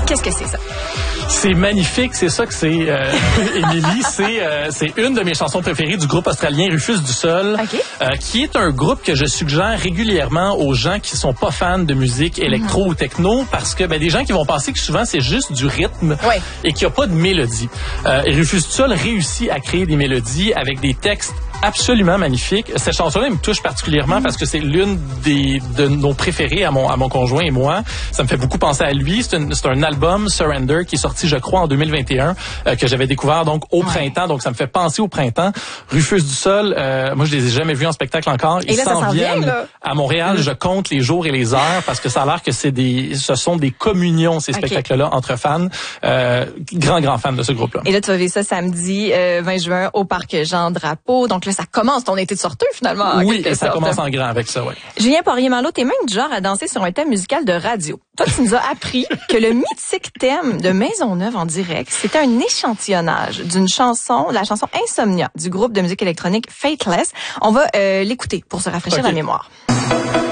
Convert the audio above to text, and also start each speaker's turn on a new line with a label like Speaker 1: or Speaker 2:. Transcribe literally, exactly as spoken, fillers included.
Speaker 1: Qu'est-ce que c'est ça?
Speaker 2: C'est magnifique, c'est ça que c'est, euh, Émilie. C'est euh, c'est une de mes chansons préférées du groupe australien Rufus du Sol,
Speaker 1: okay.
Speaker 2: euh, qui est un groupe que je suggère régulièrement aux gens qui sont pas fans de musique électro mm-hmm. ou techno, parce que ben des gens qui vont penser que souvent c'est juste du rythme
Speaker 1: ouais.
Speaker 2: et qu'il n'y a pas de mélodie. Euh, et Rufus du Sol réussit à créer des mélodies avec des textes absolument magnifique. Cette chanson-là me touche particulièrement mmh. parce que c'est l'une des de nos préférées à mon à mon conjoint et moi. Ça me fait beaucoup penser à lui. C'est, une, c'est un album Surrender qui est sorti, je crois, en deux mille vingt et un euh, que j'avais découvert donc au ouais. printemps. Donc ça me fait penser au printemps. Rufus du Sol, euh, moi je les ai jamais vus en spectacle encore. Ils
Speaker 1: et là,
Speaker 2: s'en viennent
Speaker 1: vient,
Speaker 2: à Montréal. Mmh. Je compte les jours et les heures parce que ça a l'air que c'est des ce sont des communions ces okay. spectacles-là entre fans. Euh, grand grand fan de ce groupe-là.
Speaker 1: Et là tu vas vivre ça samedi euh, vingt juin au parc Jean Drapeau. Donc là ça commence ton été de sorteux, finalement.
Speaker 2: Oui, et ça
Speaker 1: sorte.
Speaker 2: commence en grand avec ça, oui.
Speaker 1: Julien Poirier-Malo, t'es même du genre à danser sur un thème musical de radio. Toi, tu nous as appris que le mythique thème de Maisonneuve en direct, c'était un échantillonnage d'une chanson, la chanson Insomnia du groupe de musique électronique Fateless. On va euh, l'écouter pour se rafraîchir okay. la mémoire.